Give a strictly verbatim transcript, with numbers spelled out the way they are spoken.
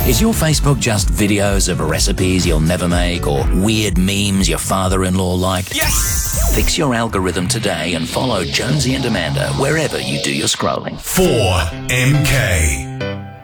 Is your Facebook just videos of recipes you'll never make or weird memes your father-in-law liked? Yes! Fix your algorithm today and follow Jonesy and Amanda wherever you do your scrolling. four M K.